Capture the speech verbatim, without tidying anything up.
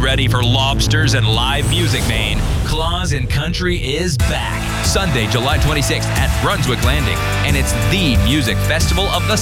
ready for lobsters and live music, Maine. Claus and Country is back. Sunday, July twenty-sixth at Brunswick Landing. And it's the music festival of the